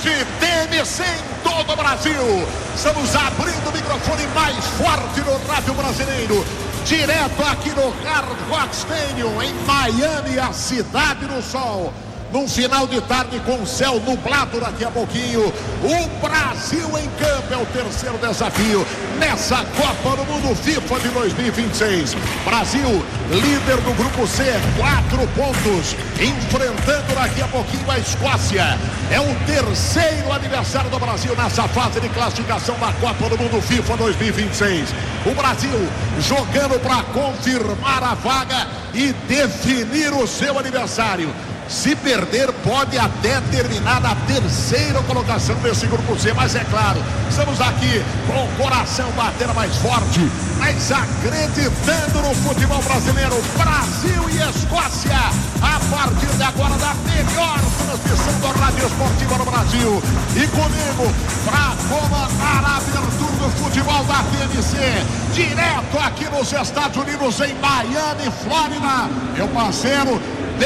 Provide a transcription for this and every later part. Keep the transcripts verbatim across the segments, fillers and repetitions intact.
T M C em todo o Brasil. Estamos abrindo o microfone mais forte no rádio brasileiro. Direto aqui no Hard Rock Stadium, em Miami, a cidade do sol. Num final de tarde com céu nublado daqui a pouquinho. O Brasil em campo é o terceiro desafio nessa Copa do Mundo FIFA de dois mil e vinte e seis. Brasil, líder do grupo C, quatro pontos, enfrentando daqui a pouquinho a Escócia. É o terceiro aniversário do Brasil nessa fase de classificação da Copa do Mundo FIFA dois mil e vinte e seis. O Brasil jogando para confirmar a vaga e definir o seu aniversário. Se perder, pode até terminar na terceira colocação desse grupo C, mas é claro, estamos aqui com o coração batendo mais forte, mas acreditando no futebol brasileiro. Brasil e Escócia, a partir de agora, da melhor transmissão da Rádio Esportiva no Brasil. E comigo, para comandar a abertura do futebol da T M C, direto aqui nos Estados Unidos, em Miami, Flórida, meu parceiro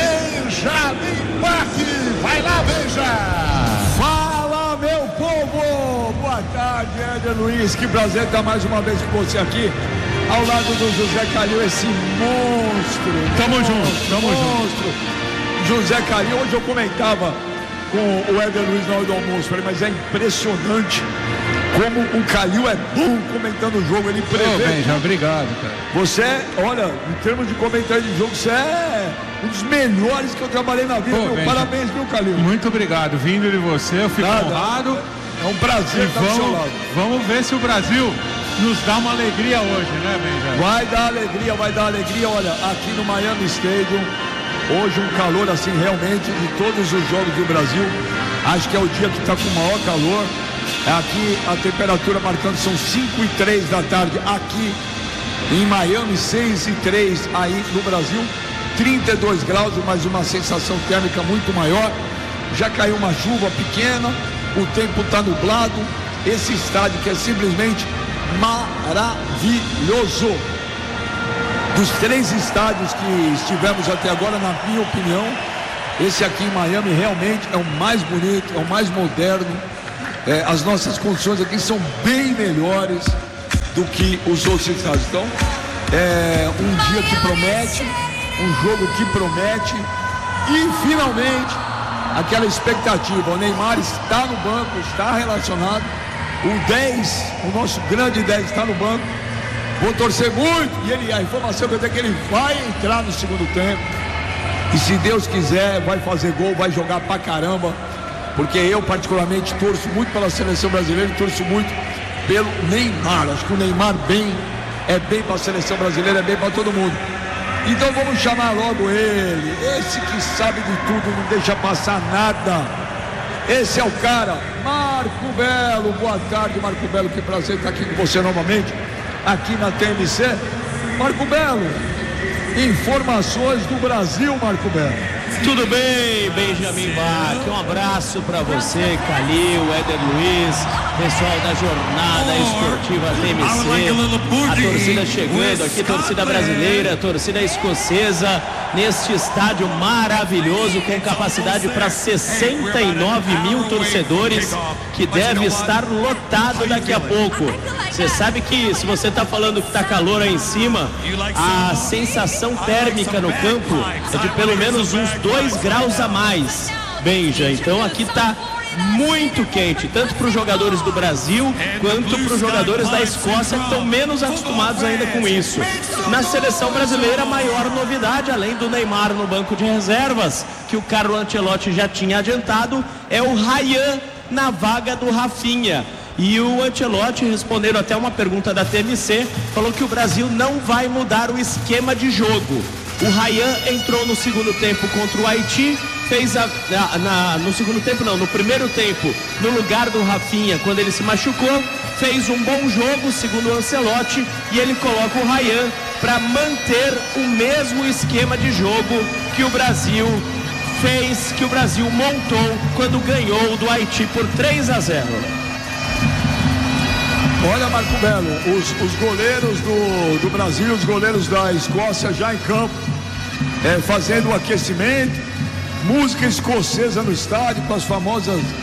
Benjamin Bach. Vai lá, Benja! Fala, meu povo! Boa tarde, Éder Luiz. Que prazer estar mais uma vez com você aqui, ao lado do José Calil, esse monstro. Tamo monstro, junto, tamo monstro. junto. José Calil, hoje eu comentava com o Éder Luiz na hora do almoço, falei, mas é impressionante como o Calil é bom comentando o jogo, ele prevê. Oh, Benja, obrigado, cara. Você, olha, em termos de comentário de jogo, você é um dos melhores que eu trabalhei na vida. Pô, meu, Benja, parabéns, meu Calil. Muito obrigado, vindo de você, eu fico Nada. honrado. É um prazer E estar do seu vamos, lado. vamos ver se o Brasil nos dá uma alegria hoje, né, Benja? Vai dar alegria, vai dar alegria. Olha, aqui no Miami Stadium, hoje um calor assim realmente de todos os jogos do Brasil. Acho que é o dia que está com o maior calor. Aqui a temperatura marcando são cinco e três da tarde aqui em Miami, seis e três aí no Brasil, trinta e dois graus, mas uma sensação térmica muito maior. Já caiu uma chuva pequena, o tempo está nublado. Esse estádio que é simplesmente maravilhoso. Dos três estádios que estivemos até agora, na minha opinião, esse aqui em Miami realmente é o mais bonito, é o mais moderno. É, as nossas condições aqui são bem melhores do que os outros estádios. Então, é um dia que promete, um jogo que promete e finalmente aquela expectativa. O Neymar está no banco, está relacionado. O dez, o nosso grande dez está no banco. Vou torcer muito e ele, a informação que eu tenho é que ele vai entrar no segundo tempo. E se Deus quiser, vai fazer gol, vai jogar pra caramba. Porque eu particularmente torço muito pela seleção brasileira e torço muito pelo Neymar. Acho que o Neymar bem, é bem para a seleção brasileira, é bem para todo mundo. Então vamos chamar logo ele, esse que sabe de tudo, não deixa passar nada. Esse é o cara, Marco Belo. Boa tarde, Marco Belo, que prazer estar aqui com você novamente, aqui na T M C. Marco Belo, informações do Brasil, Marco Belo. Tudo bem, Benjamin Bach? Um abraço para você, Calil, Éder Luiz, pessoal da Jornada Esportiva T M C, a torcida chegando aqui, torcida brasileira, torcida escocesa, neste estádio maravilhoso com capacidade para sessenta e nove mil torcedores, que deve estar lotado daqui a pouco. Você sabe que se você está falando que está calor aí em cima, a sensação térmica no campo é de pelo menos uns dois graus a mais, Benja. Então aqui está muito quente, tanto para os jogadores do Brasil quanto para os jogadores da Escócia, que estão menos acostumados ainda com isso. Na seleção brasileira, a maior novidade, além do Neymar no banco de reservas, que o Carlo Ancelotti já tinha adiantado, é o Ryan na vaga do Rafinha. E o Ancelotti, respondendo até uma pergunta da T M C, falou que o Brasil não vai mudar o esquema de jogo. O Ryan entrou no segundo tempo contra o Haiti, fez a, na, na, no segundo tempo não, no primeiro tempo, no lugar do Rafinha, quando ele se machucou, fez um bom jogo, segundo o Ancelotti, e ele coloca o Ryan para manter o mesmo esquema de jogo que o Brasil fez, que o Brasil montou quando ganhou do Haiti por três a zero. Olha, Marco Belo, os, os goleiros do, do Brasil, os goleiros da Escócia já em campo, é, fazendo o aquecimento, música escocesa no estádio com as famosas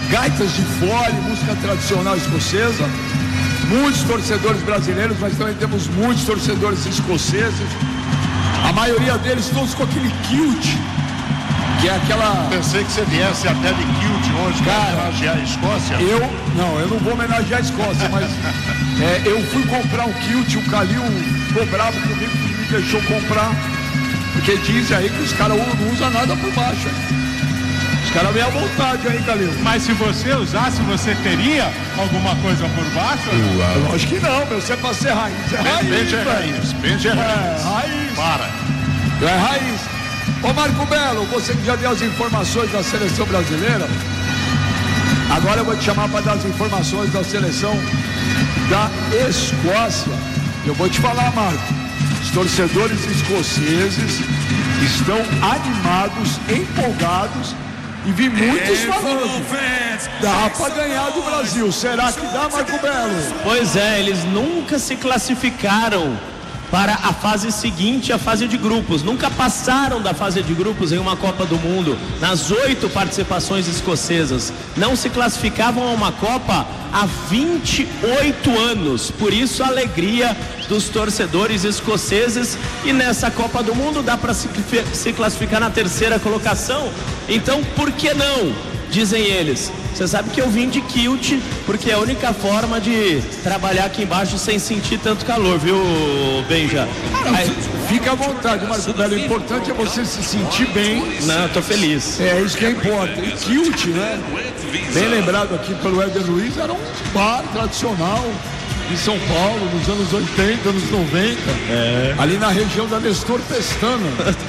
gaitas de fole, música tradicional escocesa, muitos torcedores brasileiros, mas também temos muitos torcedores escoceses, a maioria deles todos com aquele kilt, que é aquela... Pensei que você viesse até de kilt hoje para homenagear a Escócia. Eu, não, eu não vou homenagear a Escócia, mas é, eu fui comprar um kilt, o Calil ficou bravo comigo, me deixou comprar, porque dizem aí que os caras não usam nada por baixo. Os caras vêm à vontade aí, Calil. Mas se você usasse, você teria alguma coisa por baixo? Uh, Lógico que não, meu, você é pra ser raiz. É raiz, Benji é raiz, Benji é raiz. É, raiz. Para. É raiz. Ô Marco Belo, você que já deu as informações da seleção brasileira, agora eu vou te chamar para dar as informações da seleção da Escócia. Eu vou te falar, Marco, os torcedores escoceses estão animados, empolgados, e vi muitos falando, dá para ganhar do Brasil. Será que dá, Marco Belo? Pois é, eles nunca se classificaram para a fase seguinte, a fase de grupos. Nunca passaram da fase de grupos em uma Copa do Mundo. Nas oito participações escocesas, não se classificavam a uma Copa há vinte e oito anos. Por isso a alegria dos torcedores escoceses. E nessa Copa do Mundo dá para se, se classificar na terceira colocação. Então por que não? Dizem eles. Você sabe que eu vim de kilt, porque é a única forma de trabalhar aqui embaixo sem sentir tanto calor, viu, Benja? Aí, fica à vontade, Marco Belo. O importante é você se sentir bem. Não, eu tô feliz. É isso que importa. E kilt, né? Bem lembrado aqui pelo Éder Luiz, era um bar tradicional em São Paulo, nos anos oitenta, anos noventa. É. Ali na região da Nestor Pestana.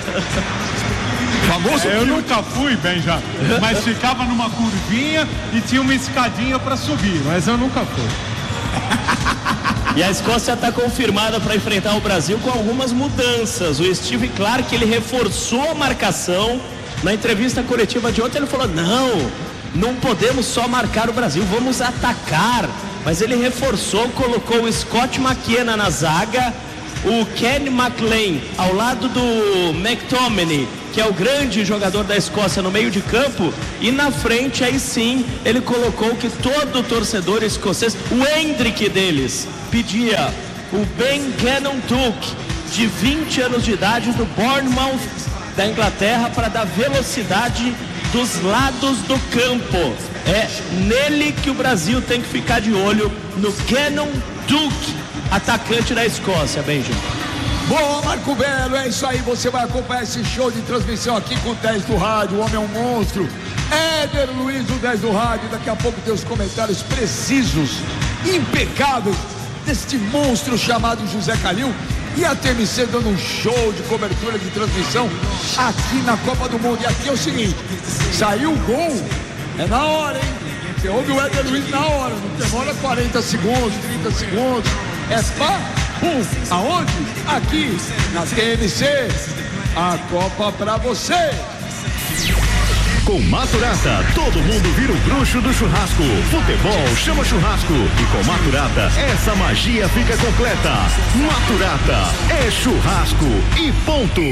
Famoso É, eu kilt. nunca fui, Benja, mas ficava numa curvinha e tinha uma escadinha para subir, mas eu nunca fui. E a Escócia está confirmada para enfrentar o Brasil com algumas mudanças. O Steve Clarke, ele reforçou a marcação. Na entrevista coletiva de ontem ele falou, não, não podemos só marcar o Brasil, vamos atacar. Mas ele reforçou, colocou o Scott McKenna na zaga, o Ken McLean ao lado do McTominay, que é o grande jogador da Escócia, no meio de campo, e na frente aí sim ele colocou que todo torcedor escocês, o Hendrick deles, pedia o Ben Cannon Duke, de vinte anos de idade, do Bournemouth da Inglaterra, para dar velocidade dos lados do campo. É nele que o Brasil tem que ficar de olho, no Cannon Duke, atacante da Escócia, Benjamin. Bom, Marco Belo, é isso aí. Você vai acompanhar esse show de transmissão aqui com o dez do rádio. O homem é um monstro. Éder Luiz, o dez do rádio. Daqui a pouco tem os comentários precisos, impecáveis, deste monstro chamado José Calil. E a T M C dando um show de cobertura de transmissão aqui na Copa do Mundo. E aqui é o seguinte: saiu o gol, é na hora, hein? Você ouve o Éder Luiz na hora, não demora quarenta segundos, trinta segundos. É pá, pum, aonde? Aqui, na T M C, a Copa pra você. Com Maturata, todo mundo vira o bruxo do churrasco. Futebol chama churrasco. E com Maturata, essa magia fica completa. Maturata é churrasco e ponto.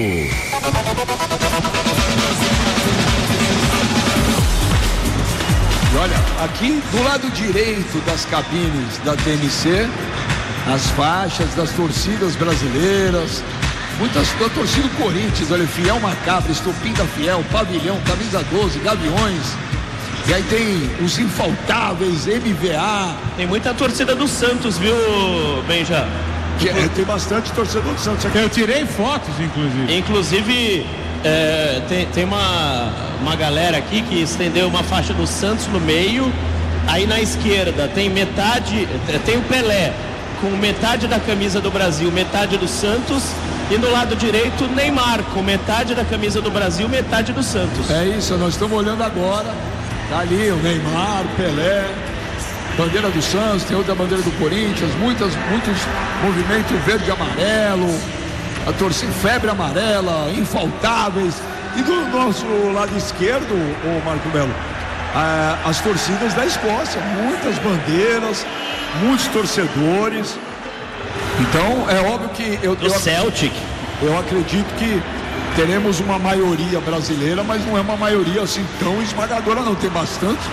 E olha, aqui do lado direito das cabines da T M C, as faixas das torcidas brasileiras, muitas da torcida do Corinthians, olha, Fiel Macabra, Estopim da Fiel, Pavilhão, Camisa doze, Gaviões, e aí tem os infaltáveis, M V A. Tem muita torcida do Santos, viu, Benja? Que é, tem bastante torcedor do Santos aqui. Eu tirei fotos, inclusive. Inclusive, é, tem, tem uma, uma galera aqui que estendeu uma faixa do Santos no meio. Aí na esquerda tem metade, tem o Pelé com metade da camisa do Brasil, metade do Santos. E no lado direito, Neymar com metade da camisa do Brasil, metade do Santos. É isso, nós estamos olhando agora. Tá ali o Neymar, o Pelé, bandeira do Santos, tem outra bandeira do Corinthians, muitas, muitos movimentos verde e amarelo, a torcida febre amarela, infaltáveis. E do nosso lado esquerdo, o Marco Belo, ah, as torcidas da Escócia, muitas bandeiras, muitos torcedores. Então é óbvio que eu, Do eu, Celtic. eu acredito que teremos uma maioria brasileira, mas não é uma maioria assim tão esmagadora não, tem bastante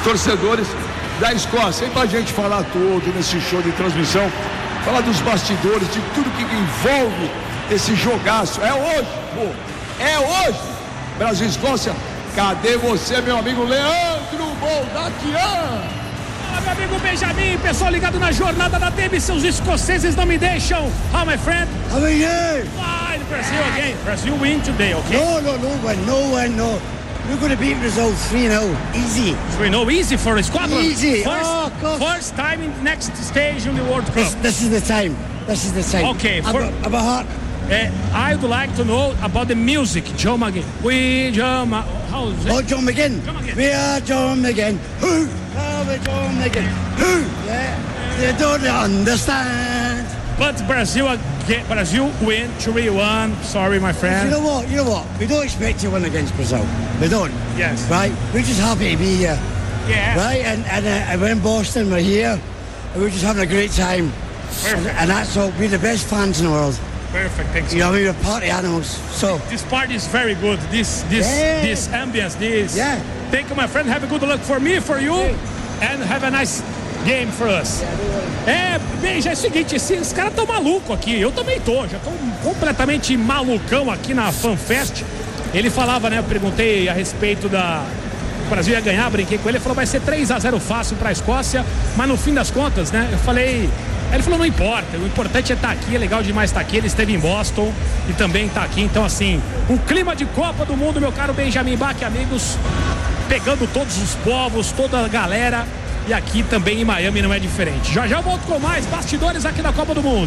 torcedores da Escócia. E pra gente falar tudo nesse show de transmissão, falar dos bastidores, de tudo que envolve esse jogaço. É hoje, pô, é hoje. Brasil e Escócia, cadê você, meu amigo Leandro Boldaquian? Fala, meu amigo Benjamin, pessoal ligado na jornada da T V, seus escoceses não me deixam. How, my friend? How are you? Fine, Brazil again. Brazil win today, okay? No, no, no one, no one, no. We're going to beat Brazil three nil. Easy. three nil easy for Scotland. Easy. First, oh, of course. first time in the next stage in the World Cup. This, this is the time. This is the time. Okay. For, about, about heart. Uh, I would like to know about the music, Joe McGinn. We, Joe Ma- how is it? Oh, John McGinn. John McGinn. We are John McGinn. Who? Oh, we're John McGinn. Who? Yeah. They don't understand. But Brazil again, Brazil win three one. Sorry, my friend. You know what? You know what? We don't expect to win against Brazil. We don't. Yes. Right? We're just happy to be here. Yeah. Right? And and, uh, and we're in Boston. We're here. And we're just having a great time. Perfect. And, and that's all. We're the best fans in the world. Perfect. Thanks. You know, we're party animals. So. This party is very good. This this Yeah. this ambience. This. Yeah. Thank you, my friend. Have a good luck for me, for you, and have a nice game for us. É, bem, já é o seguinte, esses caras estão malucos aqui, eu também tô, já tô completamente malucão aqui na FanFest. Ele falava, né, eu perguntei a respeito da... O Brasil ia ganhar, brinquei com ele, ele falou, vai ser três a zero fácil pra Escócia, mas no fim das contas, né, eu falei... Ele falou, não importa, o importante é estar aqui, é legal demais estar aqui, ele esteve em Boston e também está aqui, então assim, um clima de Copa do Mundo, meu caro Benjamin Bach, amigos, pegando todos os povos, toda a galera, e aqui também em Miami não é diferente. Já já eu volto com mais bastidores aqui da Copa do Mundo.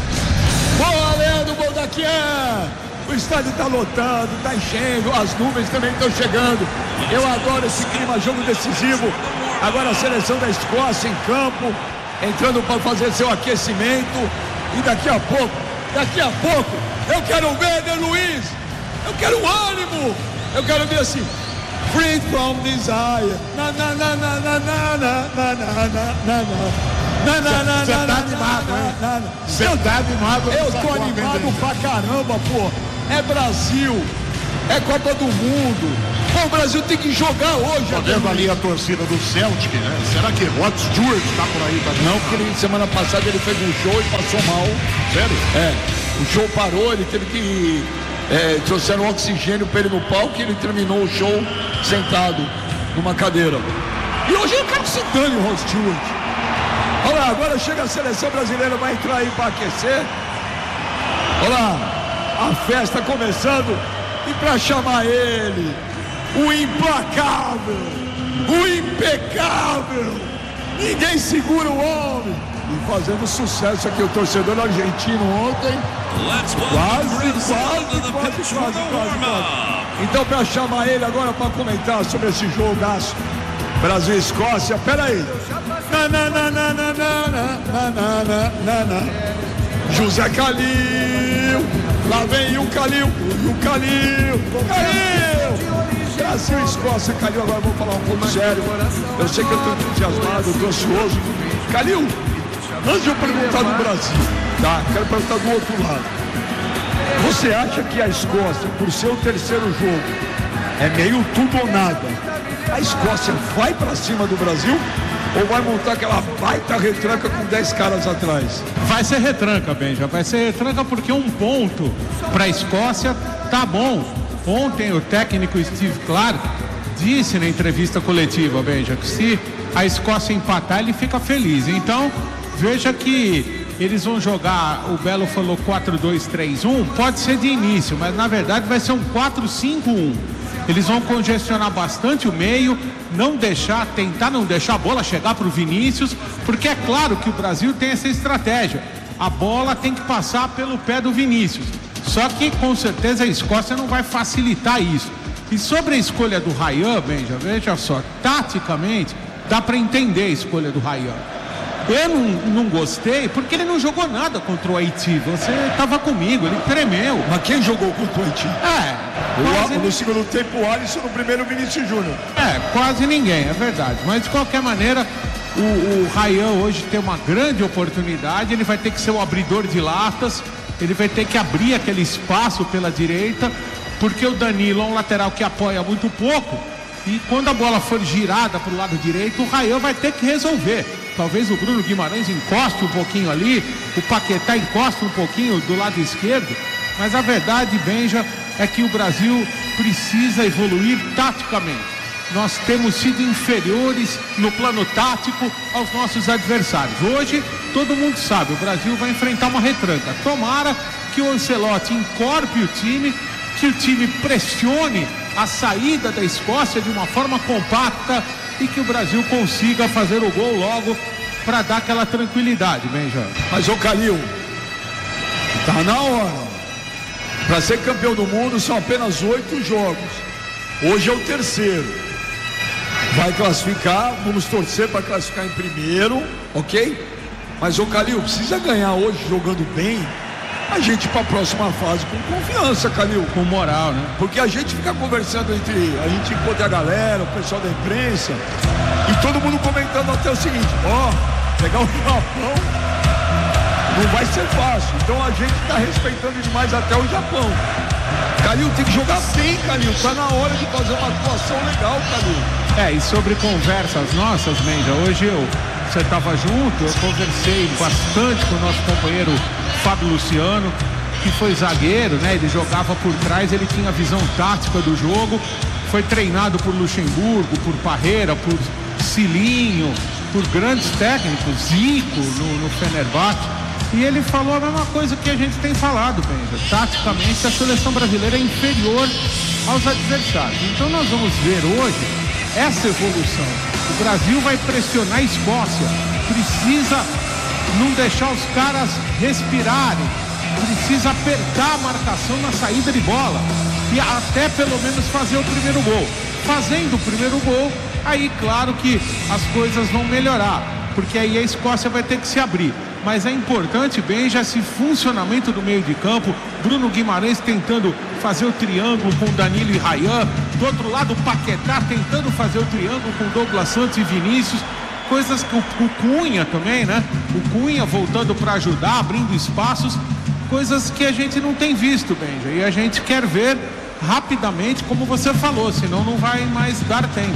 Boa, Leandro Boldaquian! O estádio está lotando, está enchendo, as nuvens também estão chegando. Eu adoro esse clima, jogo decisivo. Agora a seleção da Escócia em campo, entrando para fazer seu aquecimento. E daqui a pouco, daqui a pouco, eu quero ver, Eder Luiz, eu quero um ânimo, eu quero ver assim, free from desire, na na na na na na na na na na. Você tá animado, hein? Você tá animado. Eu tô animado pra caramba, pô. É Brasil, é Copa do Mundo. Pô, o Brasil tem que jogar hoje. Tô vendo ali a torcida do Celtic, né? Será que Rod Stewart tá por aí também? Não, porque ele, semana passada ele fez um show e passou mal. Sério? É, o show parou, ele teve que... É, trouxeram oxigênio pra ele no palco e ele terminou o show sentado numa cadeira. E hoje eu quero que se dane o Rod Stewart. Olha lá, agora chega a seleção brasileira, vai entrar aí para aquecer. Olha lá, a festa começando. E para chamar ele, o implacável, o impecável, ninguém segura o homem. E fazendo sucesso aqui, o torcedor argentino ontem. Quase, quase, quase, quase, quase, quase. Então, para chamar ele agora para comentar sobre esse jogaço Brasil e Escócia, peraí. Na, na, na, na, na, na, na, na, na, na. José Calil, lá vem o Calil, e o Calil, Calil, Brasil e Escócia. Calil, agora vamos falar um pouco sério. Eu sei que eu estou entusiasmado, eu estou ansioso. Calil, antes de eu perguntar do Brasil, tá? Quero perguntar do outro lado. Você acha que a Escócia, por ser o terceiro jogo, é meio tudo ou nada? A Escócia vai para cima do Brasil? Ou vai montar aquela baita retranca com dez caras atrás? Vai ser retranca, Benja. Vai ser retranca porque um ponto para a Escócia tá bom. Ontem o técnico Steve Clarke disse na entrevista coletiva, Benja, que se a Escócia empatar, ele fica feliz. Então, veja que eles vão jogar, o Belo falou quatro dois três um, pode ser de início, mas na verdade vai ser um quatro cinco um. Eles vão congestionar bastante o meio, não deixar, tentar não deixar a bola chegar para o Vinícius, porque é claro que o Brasil tem essa estratégia. A bola tem que passar pelo pé do Vinícius. Só que com certeza a Escócia não vai facilitar isso. E sobre a escolha do Ryan, Benja, veja só, taticamente dá para entender a escolha do Ryan. Eu não, não gostei porque ele não jogou nada contra o Haiti. Você estava comigo, ele tremeu. Mas quem jogou contra o Haiti? É. O, no segundo tempo o Alisson, no primeiro o Vinícius Júnior. É, quase ninguém, é verdade. Mas de qualquer maneira, o, o Ryan hoje tem uma grande oportunidade. Ele vai ter que ser o abridor de latas. Ele vai ter que abrir aquele espaço pela direita. Porque o Danilo é um lateral que apoia muito pouco. e quando a bola for girada para o lado direito, o Rayan vai ter que resolver. Talvez o Bruno Guimarães encoste um pouquinho ali, o Paquetá encoste um pouquinho do lado esquerdo, mas a verdade, Benja, é que o Brasil precisa evoluir taticamente. Nós temos sido inferiores no plano tático aos nossos adversários. Hoje, todo mundo sabe, o Brasil vai enfrentar uma retranca. Tomara que o Ancelotti encorpe o time, que o time pressione a saída da Escócia de uma forma compacta e que o Brasil consiga fazer o gol logo para dar aquela tranquilidade, Benja. Mas, ô Calil, tá na hora. Para ser campeão do mundo são apenas oito jogos. Hoje é o terceiro. Vai classificar, vamos torcer para classificar em primeiro, ok? Mas o Calil precisa ganhar hoje jogando bem, a gente ir para a próxima fase com confiança, Calil. Com moral, né? Porque a gente fica conversando entre, a gente encontra a galera, o pessoal da imprensa, e todo mundo comentando até o seguinte: ó, oh, pegar o Japão não vai ser fácil. Então a gente está respeitando demais até o Japão. Calil tem que jogar bem, Calil. Tá na hora de fazer uma atuação legal, Calil. É, e sobre conversas nossas, Menja, hoje eu, você estava junto, eu conversei bastante com o nosso companheiro Fábio Luciano, que foi zagueiro, né? Ele jogava por trás, ele tinha a visão tática do jogo, foi treinado por Luxemburgo, por Parreira, por Cilinho, por grandes técnicos, Zico no, no Fenerbahçe. E ele falou a mesma coisa que a gente tem falado, Benja. Taticamente, a seleção brasileira é inferior aos adversários. Então nós vamos ver hoje essa evolução. O Brasil vai pressionar a Escócia. Precisa não deixar os caras respirarem. Precisa apertar a marcação na saída de bola. E até pelo menos fazer o primeiro gol. Fazendo o primeiro gol, aí claro que as coisas vão melhorar. Porque aí a Escócia vai ter que se abrir. Mas é importante, bem, já esse funcionamento do meio de campo. Bruno Guimarães tentando fazer o triângulo com Danilo e Rayan. Do outro lado, o Paquetá tentando fazer o triângulo com Douglas Santos e Vinícius. Coisas que o, o Cunha também, né? O Cunha voltando para ajudar, abrindo espaços. Coisas que a gente não tem visto, Benja. E a gente quer ver rapidamente, como você falou, senão não vai mais dar tempo.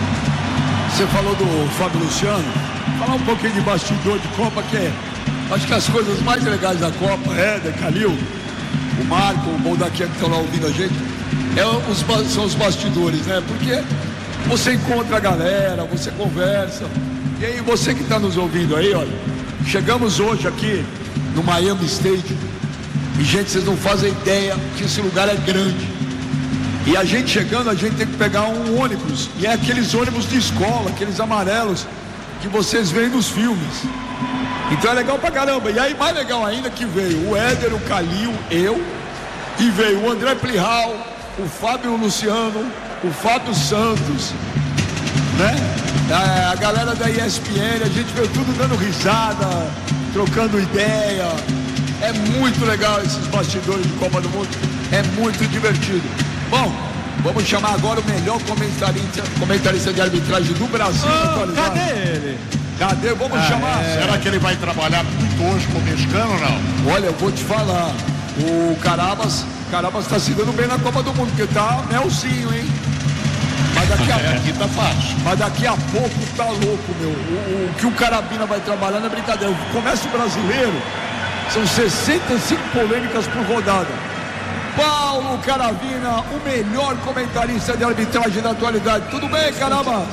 Você falou do Fábio Luciano. Falar um pouquinho de bastidor de Copa, que é, acho que as coisas mais legais da Copa, Éder, Calil, o Marco, o Boldaquia que estão lá ouvindo a gente, é os, são os bastidores, né? Porque você encontra a galera, você conversa. E aí você que está nos ouvindo aí, olha, chegamos hoje aqui no Miami Stadium e, gente, vocês não fazem ideia que esse lugar é grande. E a gente chegando, a gente tem que pegar um ônibus, e é aqueles ônibus de escola, aqueles amarelos que vocês veem nos filmes. Então é legal pra caramba. E aí mais legal ainda que veio o Éder, o Calil, eu, e veio o André Plihal, o Fábio Luciano, o Fábio Santos, né? A, a galera da E S P N, a gente veio tudo dando risada, trocando ideia. É muito legal esses bastidores de Copa do Mundo, é muito divertido. Bom, vamos chamar agora o melhor comentarista, comentarista de arbitragem do Brasil. Oh, cadê ele? Cadê? Vamos ah, chamar. É... Será que ele vai trabalhar muito hoje com o mexicano ou não? Olha, eu vou te falar. O Carabas, Carabas tá se dando bem na Copa do Mundo, porque tá melzinho, hein? Mas daqui a, é, aqui tá fácil. Mas daqui a pouco tá louco, meu. O, o que o Carabina vai trabalhar não é brincadeira. O comércio brasileiro são sessenta e cinco polêmicas por rodada. Paulo Caravina, o melhor comentarista de arbitragem da atualidade. Tudo bem, Carabas?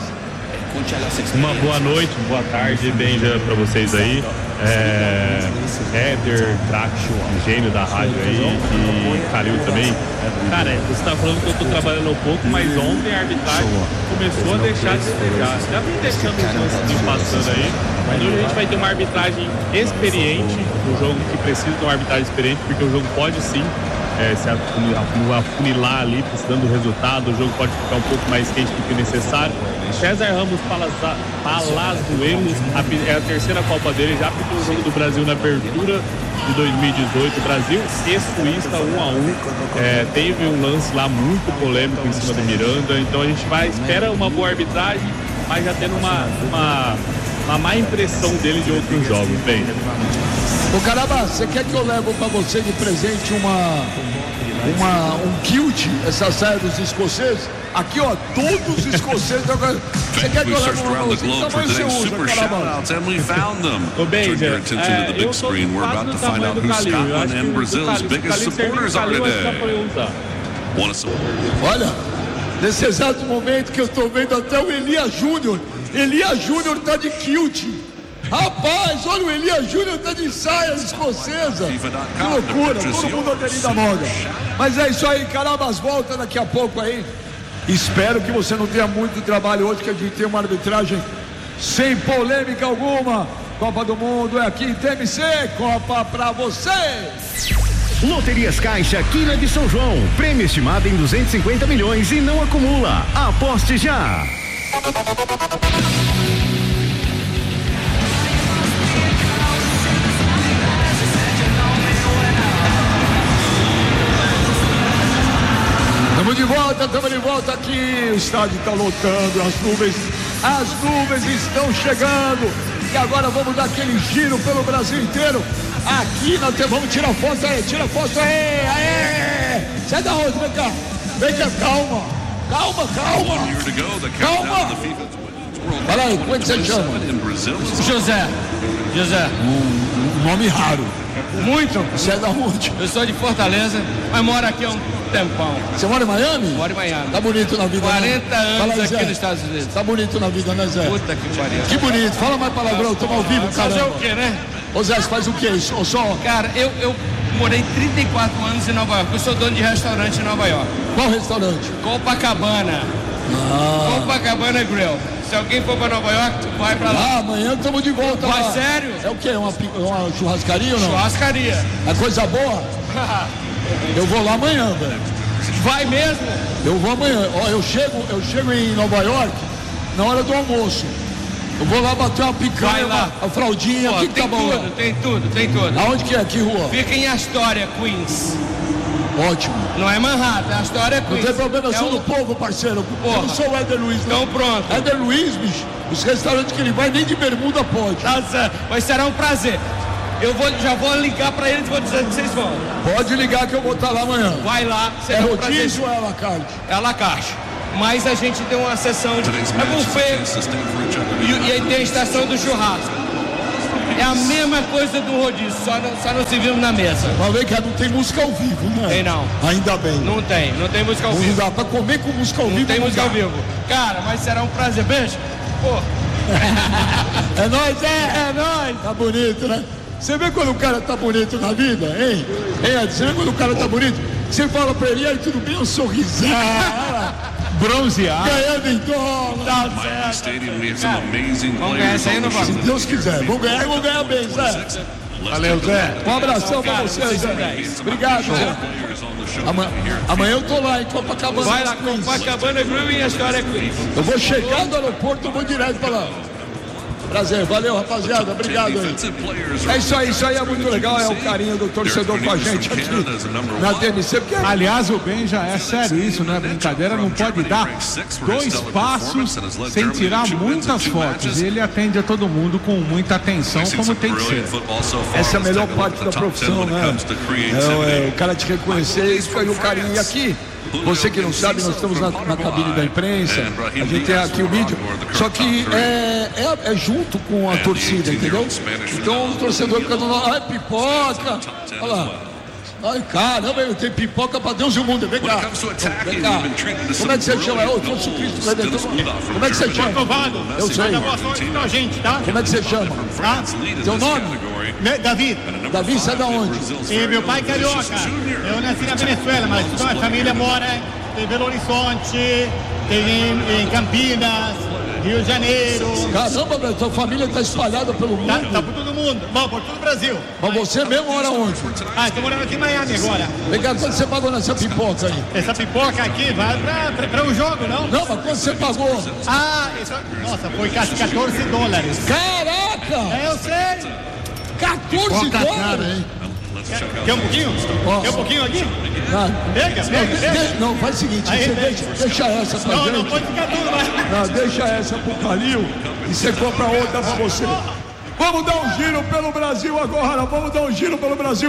Uma boa noite, boa tarde, Benja, pra vocês aí. É, Éder, craque, gênio da rádio aí, e Calil também. Cara, você tá falando que eu tô trabalhando um pouco, mas ontem a arbitragem começou a deixar de desejar. Já vem deixando os lances passando aí, mas hoje a gente vai ter uma arbitragem experiente, um jogo que precisa de uma arbitragem experiente, porque o jogo pode sim É, se afunilar ali, precisando do resultado, o jogo pode ficar um pouco mais quente do que necessário. César Ramos Palazuelos, é a terceira Copa dele, já apitou o jogo do Brasil na abertura de dois mil e dezoito, Brasil e Suíça um a um. É, teve um lance lá muito polêmico em cima do Miranda, então a gente vai, espera uma boa arbitragem, mas já tendo uma, uma, uma má impressão dele de outros jogos. Bem, Ô Carabas, você quer que eu levo pra você de presente uma uma, um kilt, essa saia dos escoceses. Aqui, ó, todos os escoceses. Você quer que eu leve uma mãozinha? Que tamanho você usa, caramba? Ô, Benja, é, eu sou quase no tamanho do Calil. Eu acho que o Calil servindo o Calil, acho que dá pra eu usar. Olha, nesse exato momento que eu tô vendo até o Elias Júnior. Elias Júnior tá de kilt. Rapaz, olha o Elias Júnior tá de saia escocesa. Que loucura, todo mundo aderindo à moda. Mas é isso aí, Carabas volta daqui a pouco aí. Espero que você não tenha muito trabalho hoje, que a gente tem uma arbitragem sem polêmica alguma. Copa do Mundo é aqui em T M C, Copa pra você. Loterias Caixa, Quina de São João. Prêmio estimado em duzentos e cinquenta milhões e não acumula. Aposte já. Estamos de volta, estamos de volta aqui. O estádio está lotando, as nuvens, as nuvens estão chegando. E agora vamos dar aquele giro pelo Brasil inteiro. Aqui nós temos, vamos tirar foto aí, tira foto aí, aí. Sai da onde, vem cá. Vem cá, calma, calma, calma. Calma. Fala aí, como é que você chama? José. José. Um, um nome raro. Muito. Você é da onde? Eu sou de Fortaleza, mas moro aqui há um tempão. Você mora em Miami? Moro em Miami. Tá bonito na vida, quarenta né? anos aí, aqui Zé. nos Estados Unidos. Tá bonito na vida, né, Zé? Puta que pariu. Que bonito. Fala mais palavrão, estamos ao vivo, caramba. Fazer o quê, né? Ô Zé, você faz o quê? Só, só... Cara, eu, eu morei trinta e quatro anos em Nova York. Eu sou dono de restaurante em Nova York. Qual restaurante? Copacabana. Ah. Copacabana Grill. Se alguém for pra Nova York, vai pra lá. Ah, amanhã estamos de volta vai, lá. sério? É o quê? Uma, uma churrascaria ou não? Churrascaria. É coisa boa? Eu vou lá amanhã, velho. Vai mesmo? Eu vou amanhã. Ó, eu chego, eu chego em Nova York na hora do almoço. Eu vou lá bater uma picanha, lá. a fraldinha, o que, que tá bom tudo, lá? Tem tudo, tem tudo. Aonde que é? Que rua? Fica em Astoria, Queens. Ótimo. Não é Manhattan, a história é Queens. Não tem problema, eu é sou o... do povo, parceiro. Porra. Eu não sou o Éder Luiz, não. Então pronto. Éder Luiz, bicho, os restaurantes que ele vai, nem de bermuda pode. Tá certo, mas será um prazer. Eu vou, já vou ligar pra eles e vou dizer que vocês vão. Pode ligar que eu vou estar lá amanhã. Vai lá. É um rodízio ou é à la carte? É à la carte. Mas a gente tem uma sessão de é buffet e, e aí tem a estação do churrasco. É a mesma coisa do rodízio, só não, só não se viu na mesa. Mas vem cá, não tem música ao vivo, né? Tem não. Ainda bem. Não tem, não tem música ao não vivo. Não dá pra comer com música ao não vivo. Não tem música dá. ao vivo. Cara, mas será um prazer. Beijo. Pô. É nóis, é, é nóis. Tá bonito, né? Você vê quando o cara tá bonito na vida, hein? Hein, Ed? Você vê quando o cara tá bonito? Você fala pra ele, aí tudo bem, um sorrisão. Bronzeado. Ganhando em dólar. Tá certo. Vamos ganhar isso aí no Se Deus quiser. Vamos ganhar e vamos ganhar bem, Zé. Valeu, Zé. Um abração pra você, Zé. Obrigado, Zé. Amanhã, amanhã eu tô lá em Copacabana. Vai lá, Copacabana Grill e a história Queens. Eu vou chegar do aeroporto, eu vou direto pra lá. Prazer, valeu, rapaziada, obrigado aí. É isso aí, isso aí é muito legal, é o carinho do torcedor com a gente aqui na D M C. Porque... Aliás, o Ben já é sério isso, não é brincadeira, não pode dar dois passos sem tirar muitas fotos. E ele atende a todo mundo com muita atenção, como tem que ser. Essa é a melhor parte da profissão, né? É, é, o cara te reconhecer, isso aí o carinho. E aqui, você que não sabe, nós estamos na, na cabine da imprensa, a gente tem aqui o vídeo, só que é, é, é junto com a torcida, entendeu? Então o torcedor fica dando, ai, pipoca, olha lá. Ai, caramba, tem pipoca pra Deus e o mundo. Vem cá, vem cá. Como é que você chama? Eu sou o Cristo Redentor. Como é que você chama? Eu sei. gente, tá? Como é que você chama? Tá? Seu nome? Davi. Davi, você é da onde? E meu pai é carioca. Eu nasci na Venezuela, mas toda a família mora em Belo Horizonte, em, em Campinas, Rio de Janeiro. Caramba, velho, tua família tá espalhada pelo mundo. Tá, tá por todo mundo. Bom, por todo o Brasil. Mas você mesmo mora onde? Ah, estou morando aqui em Miami agora. Vem cá, quanto você pagou nessa pipoca aí? Essa pipoca aqui vai pra, pra, pra um jogo, não? Não, mas quanto você pagou? Ah, isso, nossa, foi quatorze dólares. Caraca! É, eu sei. quatorze dólares, hein? Quer um pouquinho? Nossa. Quer um pouquinho aqui? Não, pega, pega, não, pega. De, não, faz o seguinte, aí, você deixa, deixa essa pra não, gente. Não, pode ficar tudo, mas... Não, deixa essa pro Calil e você compra outra pra você. Vamos dar um giro pelo Brasil agora, vamos dar um giro pelo Brasil.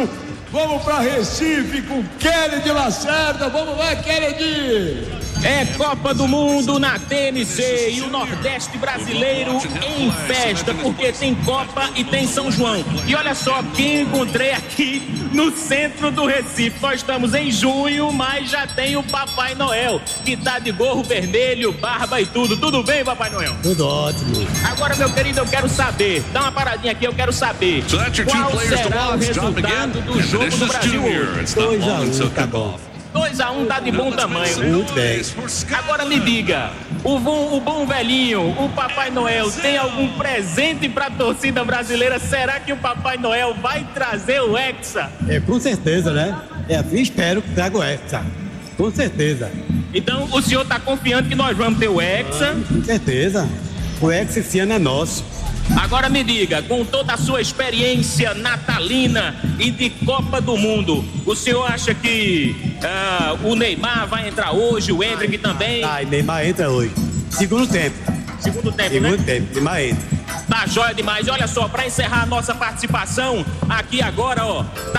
Vamos para Recife com Kennedy Lacerda. Vamos lá, Kennedy. É Copa do Mundo na T N C e o Nordeste brasileiro em festa, porque tem Copa e tem São João. E olha só quem encontrei aqui no centro do Recife. Nós estamos em junho, mas já tem o Papai Noel, que tá de gorro vermelho, barba e tudo. Tudo bem, Papai Noel? Tudo ótimo. Agora, meu querido, eu quero saber, dá uma paradinha aqui, eu quero saber qual será o resultado do jogo do Brasil hoje. dois a um, tá bom. dois a um tá de bom tamanho, né? Muito bem. Agora me diga, o bom, o bom velhinho, o Papai Noel, tem algum presente pra torcida brasileira? Será que o Papai Noel vai trazer o Hexa? É, com certeza, né? É assim, espero que traga o Hexa. Com certeza. Então o senhor tá confiante que nós vamos ter o Hexa? Ah, com certeza. O Hexa esse ano é nosso. Agora me diga, com toda a sua experiência natalina e de Copa do Mundo, o senhor acha que uh, o Neymar vai entrar hoje, o Endrick também? Ah, Neymar entra hoje. Segundo tempo. Segundo tempo, Segundo né? tempo, Neymar entra. Tá jóia demais. Olha só, para encerrar a nossa participação aqui agora, ó, tá